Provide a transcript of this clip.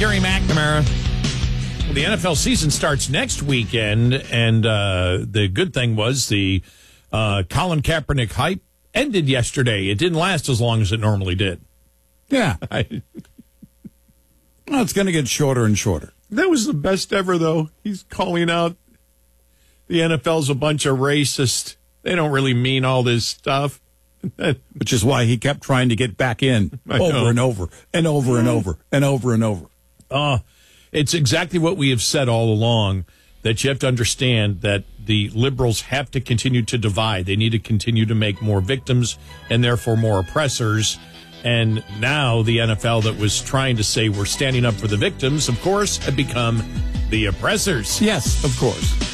Gary McNamara. Well, the NFL season starts next weekend, and the good thing was the Colin Kaepernick hype ended yesterday. It didn't last as long as it normally did. Yeah. Well, it's going to get shorter and shorter. That was the best ever, though. He's calling out the NFL's a bunch of racist. They don't really mean all this stuff. Which is why he kept trying to get back in over and over and over and over and over and over. It's exactly what we have said all along, that you have to understand that the liberals have to continue to divide. They need to continue to make more victims and therefore more oppressors. And now the NFL that was trying to say we're standing up for the victims, of course, have become the oppressors. Yes, of course.